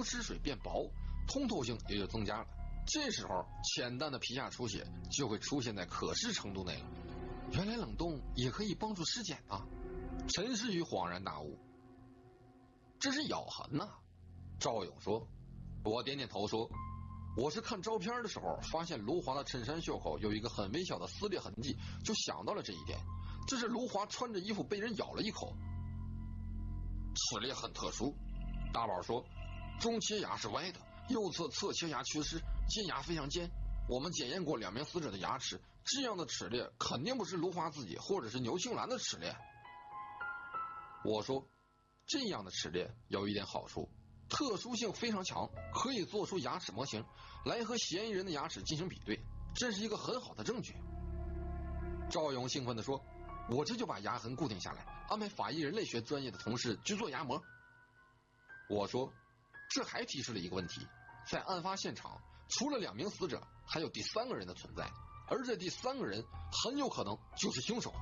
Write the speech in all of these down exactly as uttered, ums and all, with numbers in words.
失水变薄，通透性也就增加了。这时候浅淡的皮下出血就会出现在可视程度内了。原来冷冻也可以帮助尸检啊！陈世宇恍然大悟，这是咬痕呐、啊。赵勇说，我点点头说，我是看照片的时候发现卢华的衬衫袖口有一个很微小的撕裂痕迹，就想到了这一点。这是卢华穿着衣服被人咬了一口。齿列很特殊，大宝说，中切牙是歪的，右侧侧切牙缺失，尖牙非常尖。我们检验过两名死者的牙齿，这样的齿列肯定不是卢华自己或者是牛青兰的齿列。我说，这样的齿列有一点好处，特殊性非常强，可以做出牙齿模型来和嫌疑人的牙齿进行比对，这是一个很好的证据。赵勇兴奋地说，我这就把牙痕固定下来，安排法医人类学专业的同事去做牙模。我说，这还提示了一个问题，在案发现场除了两名死者，还有第三个人的存在，而这第三个人很有可能就是凶手。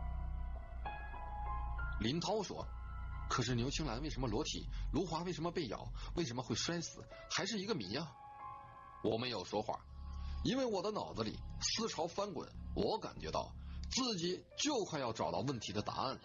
林涛说，可是牛青兰为什么裸体，卢华为什么被咬，为什么会摔死，还是一个谜啊。我没有说话，因为我的脑子里思潮翻滚，我感觉到自己就快要找到问题的答案了。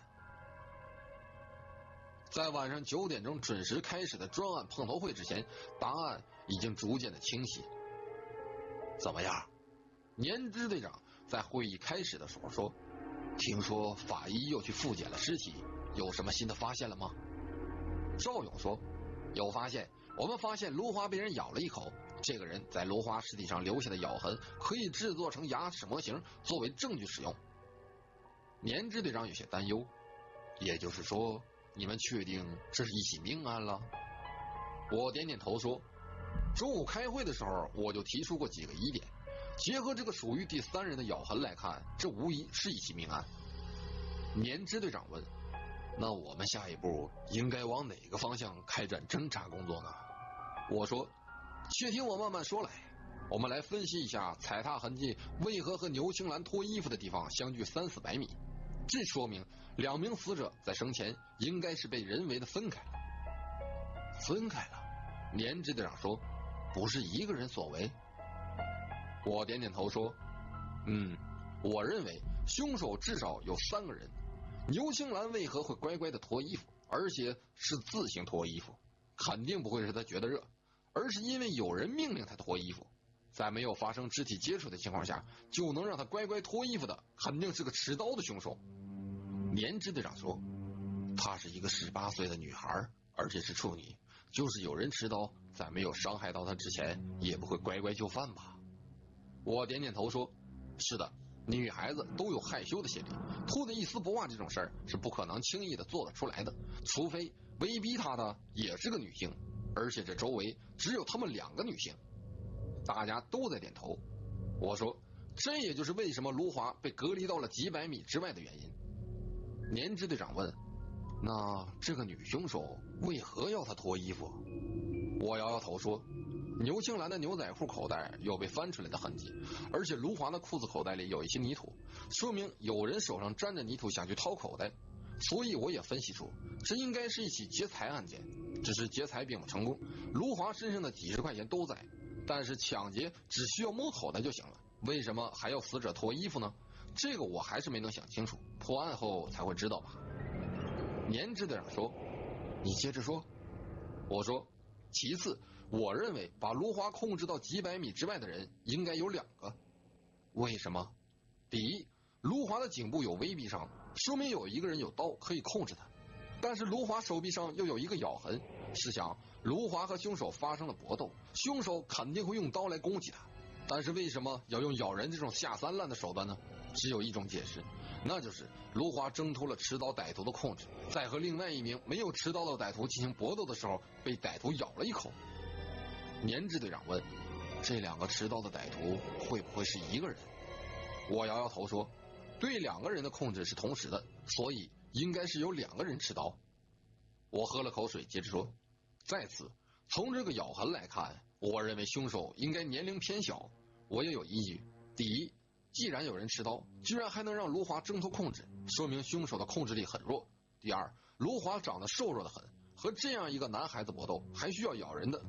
在晚上九点钟准时开始的专案碰头会之前，答案已经逐渐的清晰。怎么样？年支队长在会议开始的时候说，听说法医又去复检了尸体，有什么新的发现了吗？赵勇说，有发现，我们发现卢华被人咬了一口，这个人在卢华尸体上留下的咬痕可以制作成牙齿模型作为证据使用。年支队长有些担忧，也就是说你们确定这是一起命案了？我点点头说，中午开会的时候我就提出过几个疑点，结合这个属于第三人的咬痕来看，这无疑是一起命案。年支队长问，那我们下一步应该往哪个方向开展侦查工作呢？我说，且听我慢慢说来，我们来分析一下踩踏痕迹为何和牛青兰脱衣服的地方相距三四百米，这说明两名死者在生前应该是被人为的分开了。分开了？年支队长说，不是一个人所为？我点点头说，嗯，我认为凶手至少有三个人。牛青兰为何会乖乖的脱衣服，而且是自行脱衣服？肯定不会是他觉得热，而是因为有人命令他脱衣服。在没有发生肢体接触的情况下，就能让他乖乖脱衣服的，肯定是个持刀的凶手。年支队长说，她是一个十八岁的女孩，而且是处女，就是有人持刀，在没有伤害到她之前，也不会乖乖就范吧。我点点头说，是的，女孩子都有害羞的心理，脱得一丝不挂这种事儿是不可能轻易的做得出来的，除非威逼她的也是个女性，而且这周围只有她们两个女性。大家都在点头。我说，这也就是为什么卢华被隔离到了几百米之外的原因。年支队长问，那这个女凶手为何要她脱衣服？我摇摇头说，牛青兰的牛仔裤口袋有被翻出来的痕迹，而且卢华的裤子口袋里有一些泥土，说明有人手上沾着泥土想去掏口袋，所以我也分析出这应该是一起劫财案件，只是劫财并不成功，卢华身上的几十块钱都在，但是抢劫只需要摸口袋就行了，为什么还要死者脱衣服呢？这个我还是没能想清楚，破案后才会知道吧。年支队长说，你接着说。我说，其次，我认为把卢华控制到几百米之外的人应该有两个。为什么？第一，卢华的颈部有微逼伤，说明有一个人有刀可以控制他，但是卢华手臂上又有一个咬痕，试想卢华和凶手发生了搏斗，凶手肯定会用刀来攻击他，但是为什么要用咬人这种下三滥的手段呢？只有一种解释，那就是卢华挣脱了持刀歹徒的控制，在和另外一名没有持刀的歹徒进行搏斗的时候，被歹徒咬了一口。年支队长问，这两个持刀的歹徒会不会是一个人？我摇摇头说，对两个人的控制是同时的，所以应该是有两个人持刀。我喝了口水接着说，再次，从这个咬痕来看，我认为凶手应该年龄偏小，我也有依据。第一，既然有人持刀，居然还能让卢华挣脱控制，说明凶手的控制力很弱。第二，卢华长得瘦弱的很，和这样一个男孩子搏斗还需要咬人的，